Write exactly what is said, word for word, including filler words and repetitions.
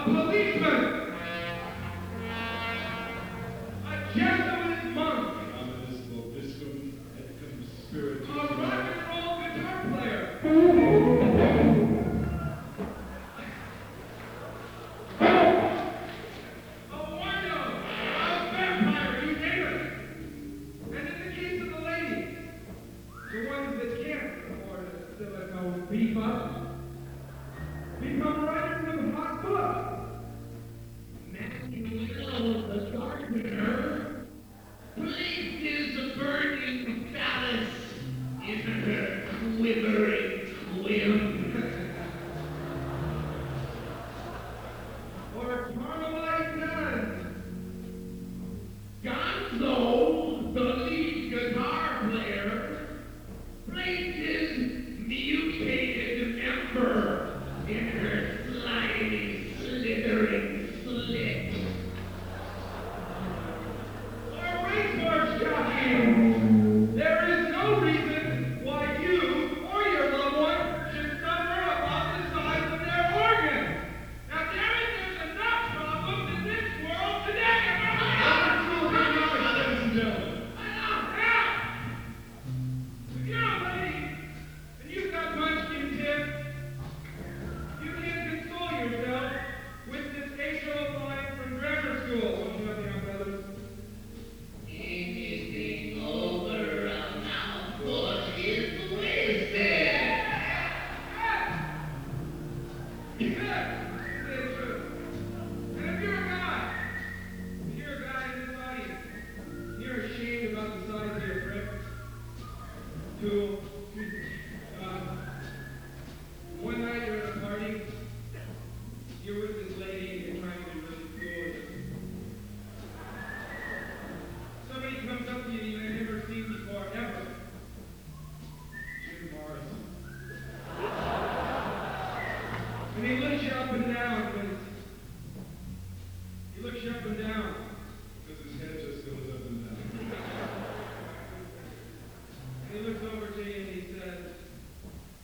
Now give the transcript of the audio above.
policeman! A Jesuit monk! Ominous vobiscum et cum spiritus. A rock and roll guitar player! A wino! A vampire, you name it! And in the case of the ladies, the ones that can't afford a silicone beef up, become writers of hot books. Matthew Will, the gardener, placed his burning phallus in her quivering whim. Or Carmelite Nun. Gonzo, the lead guitar player, placed his mutated member in her slimy, slithering slit. Or racehorse jockey. There is no reason why you or your loved one should suffer about the size of their organ. Now, there is enough problems in this world today. Ladies and gentlemen. I know, now! If you're a lady and you've got munchkin tip, you can console yourself with this age-old line from grammar school. Don't you have the umbrellas? Anything over a mouthful is wasted. Good. Say true. And if you're a guy, if you're a guy in this audience, and you're ashamed about the size of your prick, tool, uh, one night you're at a party, you're with this lady and you're trying to be really cool. Somebody comes up to you and you've never seen before, ever. Jim Morrison. And he looks you up and down, because he looks you up and down.